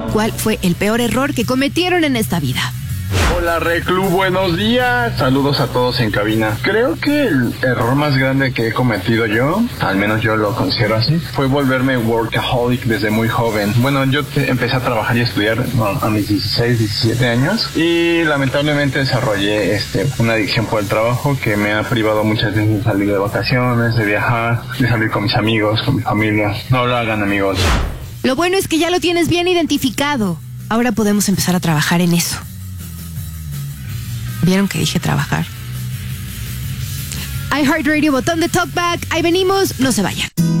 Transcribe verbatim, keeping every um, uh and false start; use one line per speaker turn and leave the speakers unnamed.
¿Cuál fue el peor error que cometieron en esta vida?
Hola Reclu, buenos días. Saludos a todos en cabina. Creo que el error más grande que he cometido yo, al menos yo lo considero así, fue volverme workaholic desde muy joven. Bueno, yo te, empecé a trabajar y estudiar bueno, a mis dieciséis, diecisiete años y lamentablemente desarrollé este, una adicción por el trabajo que me ha privado muchas veces de salir de vacaciones, de viajar, de salir con mis amigos, con mi familia. No lo hagan, amigos.
Lo bueno es que ya lo tienes bien identificado. Ahora podemos empezar a trabajar en eso. ¿Vieron que dije trabajar? iHeartRadio, botón de talkback. Ahí venimos, no se vayan.